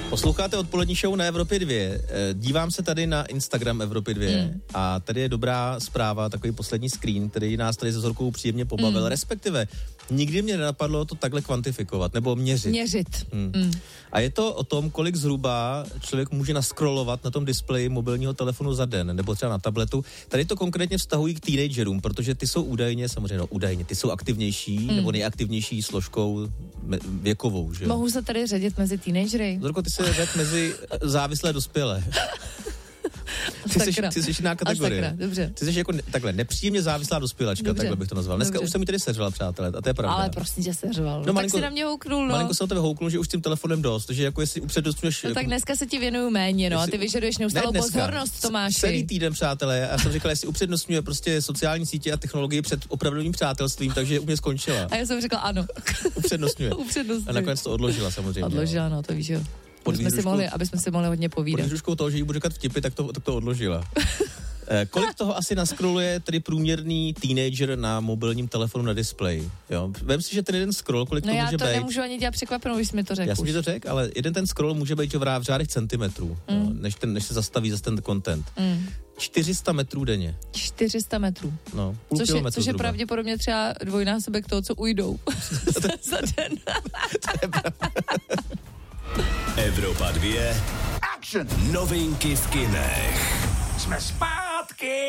Posloucháte odpolední show na Evropě 2. Dívám se tady na Instagram Evropy 2 a tady je dobrá zpráva, takový poslední screen, který nás tady se Zorkou příjemně pobavil, respektive nikdy mě nenapadlo to takhle kvantifikovat nebo měřit. A je to o tom, kolik zhruba člověk může naskrolovat na tom displeji mobilního telefonu za den, nebo třeba na tabletu. Tady to konkrétně vztahují k teenagerům, protože ty jsou údajně, ty jsou aktivnější nebo nejaktivnější složkou věkovou, že? Mohu se tady řadit mezi teenagery? Zorko, ty se řad mezi závislé dospělé. Ty jsi jiná kategorie. Sakra, dobře. Ty jsi jako takhle nepříjemně závislá dospělačka, Dobře. Takhle bych to nazval. Dneska už jsem mi tady seřvala, přátelé, a to je pravda. Ale prostě tě seřval. No, tak si na mě houknul, no. Malinko se o tebe houknul, že už s tím telefonem dost, že jako jestli upřednostňuješ... No tak dneska se ti věnuju méně, no, a ty vyžaduješ neustálou pozornost, Tomáši. Celý týden, přátelé, já jsem říkal, jestli upřednostňuje prostě sociální sítě a technologii před opravdovým přátelstvím, takže u mě skončila. A já jsem říkal ano. Upřednostňuje. A nakonec to odložila samozřejmě. Odložila, no, to víš, jo. Aby jsme si mohli hodně povídat. Pod výhruškou toho, že jí budu říkat vtipy, tak to odložila. Kolik toho asi naskroluje tedy průměrný teenager na mobilním telefonu na displeji? Jo? Vem si, že ten jeden scroll, kolik to může být. No já to nemůžu ani dělat překvapenou, když jsi mi to řekl. Já jsem ti to řekl, ale jeden ten scroll může být v řádech centimetrů, jo? Než se zastaví zase ten content. 400 metrů denně. 400 metrů. No, půl kilometru což je pravděpodobně třeba dvojnásobek toho, co ujdou za den. To je pravda. Evropa 2. Action! Novinky v kinech. Jsme zpátky!